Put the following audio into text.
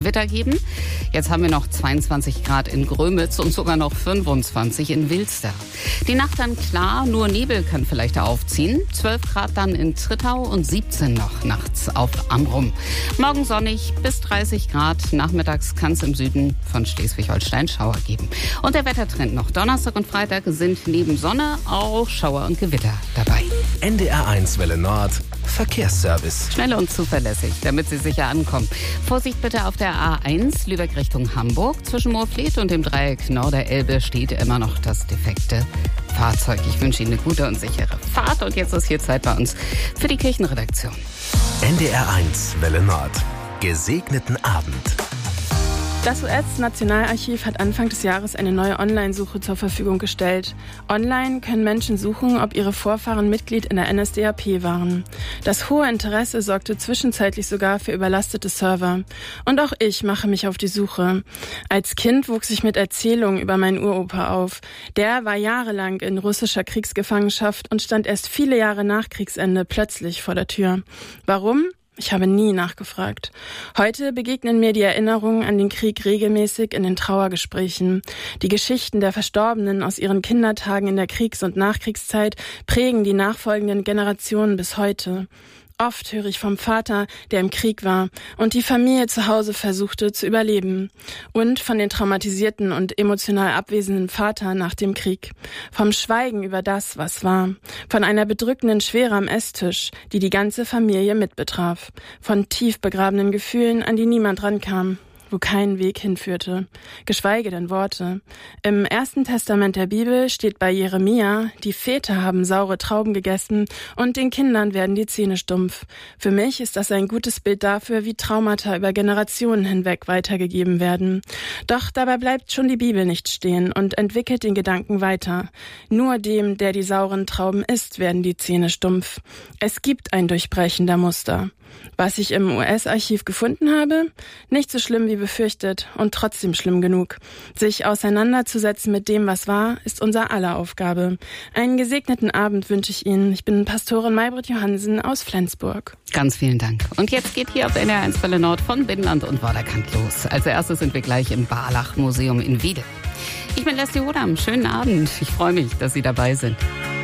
Gewitter geben. Jetzt haben wir noch 22 Grad in Grömitz und sogar noch 25 in Wilster. Die Nacht dann klar, nur Nebel kann vielleicht aufziehen. 12 Grad dann in Trittau und 17 noch nachts auf Amrum. Morgen sonnig bis 30 Grad. Nachmittags kann es im Süden von Schleswig-Holstein Schauer geben. Und der Wettertrend noch. Donnerstag und Freitag sind neben Sonne auch Schauer und Gewitter dabei. NDR1 Welle Nord. Verkehrsservice. Schnell und zuverlässig, damit Sie sicher ankommen. Vorsicht bitte auf der A1 Lübeck Richtung Hamburg. Zwischen Moorfleet und dem Dreieck Norderelbe steht immer noch das defekte Fahrzeug. Ich wünsche Ihnen eine gute und sichere Fahrt. Und jetzt ist hier Zeit bei uns für die Kirchenredaktion. NDR1 Welle Nord. Gesegneten Abend. Das US-Nationalarchiv hat Anfang des Jahres eine neue Online-Suche zur Verfügung gestellt. Online können Menschen suchen, ob ihre Vorfahren Mitglied in der NSDAP waren. Das hohe Interesse sorgte zwischenzeitlich sogar für überlastete Server. Und auch ich mache mich auf die Suche. Als Kind wuchs ich mit Erzählungen über meinen Uropa auf. Der war jahrelang in russischer Kriegsgefangenschaft und stand erst viele Jahre nach Kriegsende plötzlich vor der Tür. Warum? Ich habe nie nachgefragt. Heute begegnen mir die Erinnerungen an den Krieg regelmäßig in den Trauergesprächen. Die Geschichten der Verstorbenen aus ihren Kindertagen in der Kriegs- und Nachkriegszeit prägen die nachfolgenden Generationen bis heute. Oft höre ich vom Vater, der im Krieg war und die Familie zu Hause versuchte zu überleben. Und von den traumatisierten und emotional abwesenden Vater nach dem Krieg. Vom Schweigen über das, was war. Von einer bedrückenden Schwere am Esstisch, die die ganze Familie mitbetraf. Von tief begrabenen Gefühlen, an die niemand rankam. Wo kein Weg hinführte, geschweige denn Worte. Im Ersten Testament der Bibel steht bei Jeremia, die Väter haben saure Trauben gegessen und den Kindern werden die Zähne stumpf. Für mich ist das ein gutes Bild dafür, wie Traumata über Generationen hinweg weitergegeben werden. Doch dabei bleibt schon die Bibel nicht stehen und entwickelt den Gedanken weiter. Nur dem, der die sauren Trauben isst, werden die Zähne stumpf. Es gibt ein Durchbrechen der Muster. Was ich im US-Archiv gefunden habe? Nicht so schlimm wie befürchtet und trotzdem schlimm genug. Sich auseinanderzusetzen mit dem, was war, ist unser aller Aufgabe. Einen gesegneten Abend wünsche ich Ihnen. Ich bin Pastorin Maybrit Johansen aus Flensburg. Ganz vielen Dank. Und jetzt geht hier auf NDR1 Welle Nord von Binnenland und Vorderkant los. Als erstes sind wir gleich im Barlach-Museum in Wedel. Ich bin Leslie Hodam. Schönen Abend. Ich freue mich, dass Sie dabei sind.